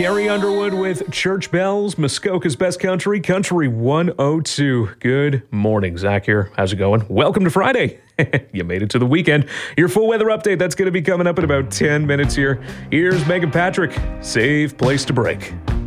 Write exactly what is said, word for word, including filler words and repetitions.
Carrie Underwood with Church Bells, Muskoka's Best Country, Country one oh two. Good morning. Zach here. How's it going? Welcome to Friday. You made it to the weekend. Your full weather update, that's going to be coming up in about ten minutes here. Here's Megan Patrick. Safe place to break.